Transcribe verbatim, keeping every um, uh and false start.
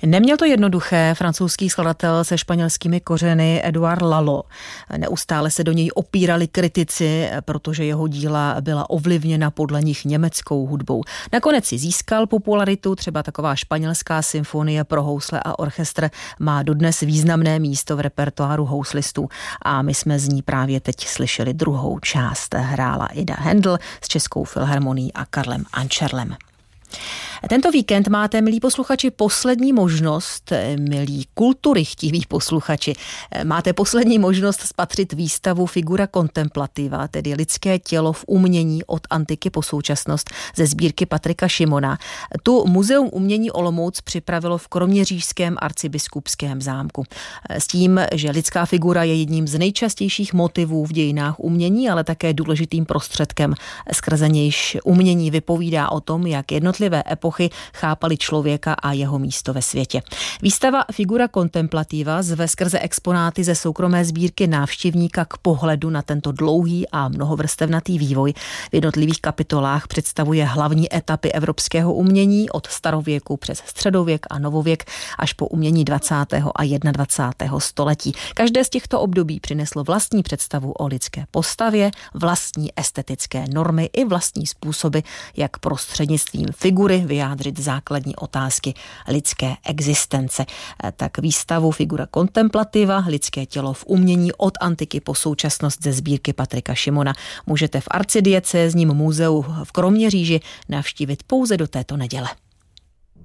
Neměl to jednoduché francouzský skladatel se španělskými kořeny Edouard Lalo. Neustále se do něj opírali kritici, protože jeho díla byla ovlivněna podle nich německou hudbou. Nakonec si získal popularitu, třeba taková španělská symfonie pro housle a orchestr má dodnes významné místo v repertoáru houslistů a my jsme z ní právě teď slyšeli druhou část. Hrála Ida Haendel s Českou filharmonií a Karlem Ančerlem. Tento víkend máte, milí posluchači, poslední možnost, milí kultury chtiví posluchači, máte poslední možnost spatřit výstavu Figura contemplativa, tedy lidské tělo v umění od antiky po současnost ze sbírky Patrika Šimona. Tu Muzeum umění Olomouc připravilo v kroměřížském arcibiskupském zámku. S tím, že lidská figura je jedním z nejčastějších motivů v dějinách umění, ale také důležitým prostředkem, skrze nějž umění vypovídá o tom, jak jednotlivé epochy chápali člověka a jeho místo ve světě. Výstava Figura contemplativa zve skrze exponáty ze soukromé sbírky návštěvníka k pohledu na tento dlouhý a mnohovrstevnatý vývoj. V jednotlivých kapitolách představuje hlavní etapy evropského umění od starověku přes středověk a novověk až po umění dvacátého a jednadvacátého století. Každé z těchto období přineslo vlastní představu o lidské postavě, vlastní estetické normy i vlastní způsoby, jak prostřednictvím figury vyjádřit základní otázky lidské existence. Tak výstavu Figura contemplativa, lidské tělo v umění od antiky po současnost ze sbírky Patrika Šimona můžete v arcidiecézním muzeu v Kroměříži navštívit pouze do této neděle.